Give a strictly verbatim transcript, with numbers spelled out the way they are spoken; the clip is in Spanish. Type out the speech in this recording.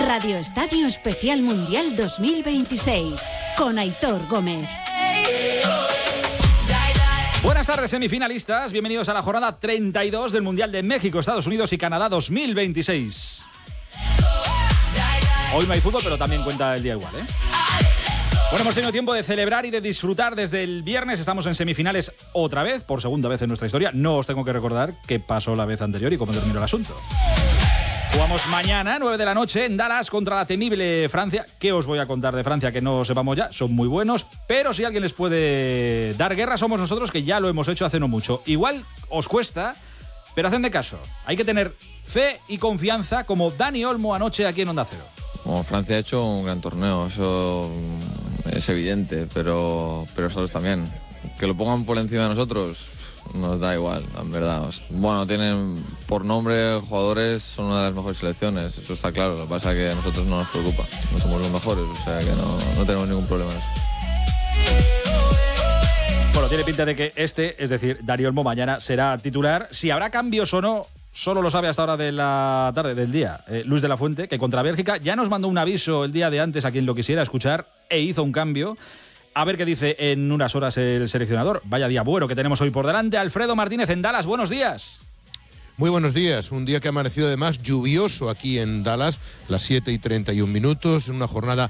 Radio Estadio Especial Mundial dos mil veintiséis con Aitor Gómez. Buenas tardes, semifinalistas. Bienvenidos a la jornada treinta y dos del Mundial de México, Estados Unidos y Canadá dos mil veintiséis. Hoy no hay fútbol, pero también cuenta el día igual, ¿eh? Bueno, hemos tenido tiempo de celebrar y de disfrutar desde el viernes. Estamos en semifinales otra vez, por segunda vez en nuestra historia. No os tengo que recordar qué pasó la vez anterior y cómo terminó el asunto. Jugamos mañana, nueve de la noche, en Dallas contra la temible Francia. ¿Qué os voy a contar de Francia que no sepamos ya? Son muy buenos, pero si alguien les puede dar guerra somos nosotros, que ya lo hemos hecho hace no mucho. Igual os cuesta, pero hacedme caso. Hay que tener fe y confianza, como Dani Olmo anoche aquí en Onda Cero. Bueno, Francia ha hecho un gran torneo, eso es evidente, pero, pero nosotros también. Que lo pongan por encima de nosotros nos da igual, en verdad. Bueno, tienen por nombre jugadores, son una de las mejores selecciones, eso está claro. Lo que pasa es que a nosotros no nos preocupa, no somos los mejores, o sea que no, no tenemos ningún problema en eso. Bueno, tiene pinta de que este, es decir, Dani Olmo, mañana será titular. Si habrá cambios o no, solo lo sabe hasta hora de la tarde, del día, eh, Luis de la Fuente, que contra Bélgica ya nos mandó un aviso el día de antes a quien lo quisiera escuchar e hizo un cambio. A ver qué dice en unas horas el seleccionador. Vaya día bueno que tenemos hoy por delante. Alfredo Martínez en Dallas, buenos días. Muy buenos días, un día que ha amanecido además lluvioso aquí en Dallas, las siete y treinta y un minutos, en una jornada